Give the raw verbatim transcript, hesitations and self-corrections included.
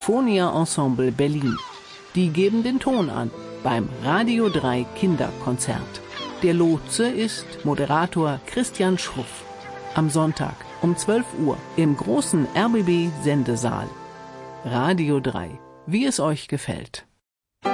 Phonia Ensemble Berlin. Die geben den Ton an beim Radio drei Kinderkonzert. Der Lotse ist Moderator Christian Schruff. Am Sonntag um zwölf Uhr im großen R B B-Sendesaal. Radio drei, wie es euch gefällt.